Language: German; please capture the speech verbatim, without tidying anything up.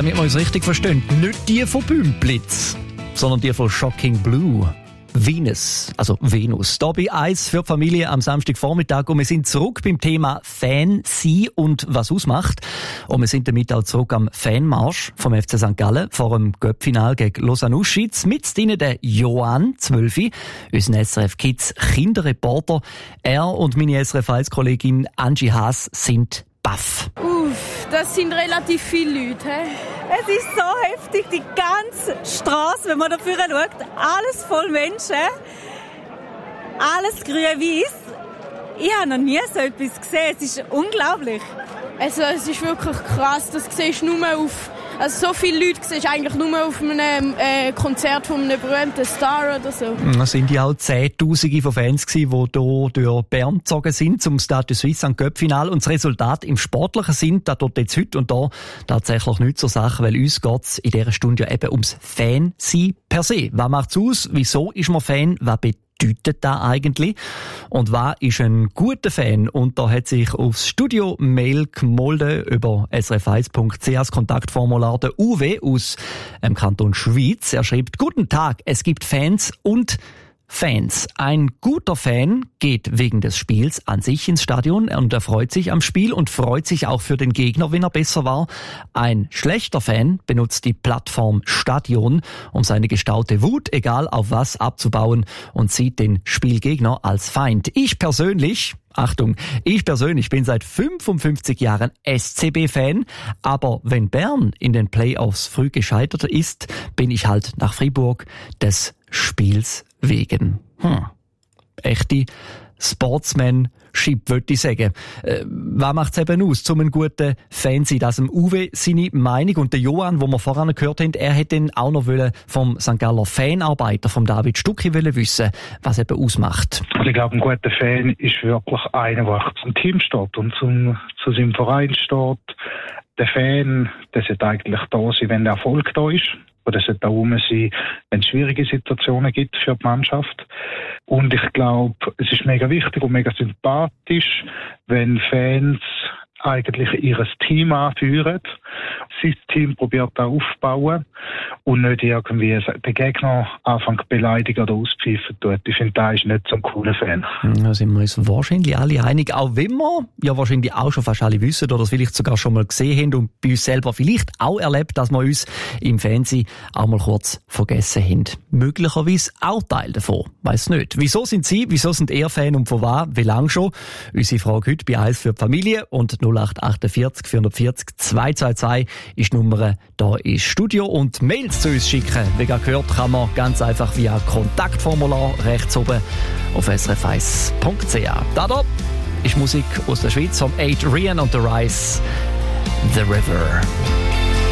damit wir uns richtig verstehen, nicht die von Bümplitz, sondern die von Shocking Blue. Venus, also Venus. Da bei eins für die Familie am Samstagvormittag und wir sind zurück beim Thema Fan sein und was ausmacht. Und wir sind damit auch zurück am Fanmarsch vom F C Sankt Gallen vor dem Cup-Final gegen Lausanne-Uschitz. Mit denen der Johann, zwölf, unser S R F Kids Kinderreporter. Er und meine S R F eins Kollegin Angie Haas sind baff. Uff, das sind relativ viele Leute. He? Es ist so heftig, die ganze Straße, wenn man dafür schaut, alles voll Menschen, alles grün-weiß. Ich habe noch nie so etwas gesehen, es ist unglaublich. Also es ist wirklich krass, das siehst du nur auf, also so viele Leute siehst du eigentlich nur auf einem äh, Konzert von einem berühmten Star oder so. Es sind ja auch Zehntausende von Fans gewesen, die hier durch Bern gezogen sind zum Stade de Suisse am Cup-Final. Und das Resultat im Sportlichen sind, das tut jetzt heute und da tatsächlich nicht zur Sache, weil uns geht es in dieser Stunde ja eben ums Fan-Sein per se. Was macht's aus? Wieso ist man Fan? Was bedeutet das eigentlich? Und was ist ein guter Fan? Und da hat sich aufs Studio-Mail gemolden über s r f eins punkt c h das Kontaktformular der Uwe aus dem Kanton Schwyz. Er schreibt: Guten Tag, es gibt Fans und Fans. Ein guter Fan geht wegen des Spiels an sich ins Stadion und er freut sich am Spiel und freut sich auch für den Gegner, wenn er besser war. Ein schlechter Fan benutzt die Plattform Stadion, um seine gestaute Wut, egal auf was, abzubauen und sieht den Spielgegner als Feind. Ich persönlich... Achtung, ich persönlich bin seit fünfundfünfzig Jahren S C B-Fan, aber wenn Bern in den Playoffs früh gescheitert ist, bin ich halt nach Fribourg des Spiels wegen. Hm. Echte Sportsmanship, würde ich sagen. Äh, was macht es eben aus, um einen guten Fan zu sein? Das dem Uwe seine Meinung und der Johann, wo wir vorhin gehört haben, er hätte dann auch noch vom Sankt Galler Fanarbeiter, vom David Stucki, wissen, was eben ausmacht. Also ich glaube, ein guter Fan ist wirklich einer, der zum Team steht und zum, zu seinem Verein steht. Der Fan, der sollte eigentlich da sein, wenn der Erfolg da ist. Oder es sollte auch rum sein, wenn es schwierige Situationen gibt für die Mannschaft. Und ich glaube, es ist mega wichtig und mega sympathisch, wenn Fans eigentlich ihr Team anführen, sein Team probiert auch aufzubauen und nicht irgendwie den Gegner anfangen zu beleidigen oder auspfeifen tut. Ich finde, da ist nicht so ein cooler Fan. Da sind wir uns wahrscheinlich alle einig, auch wenn wir ja wahrscheinlich auch schon fast alle wissen oder es vielleicht sogar schon mal gesehen haben und bei uns selber vielleicht auch erlebt, dass wir uns im Fernsehen auch mal kurz vergessen haben. Möglicherweise auch Teil davon, weiss nicht. Wieso sind Sie, wieso sind ihr Fan und von was, wie lange schon? Unsere Frage heute bei eins für die Familie und null acht achtundvierzig vierundvierzig zweihundertzweiundzwanzig ist die Nummer da ins Studio und Mails zu uns schicken. Wie gerade gehört, kann man ganz einfach via Kontaktformular rechts oben auf s r f eins punkt c h. Da da ist Musik aus der Schweiz vom Adrian und the Rise, The River.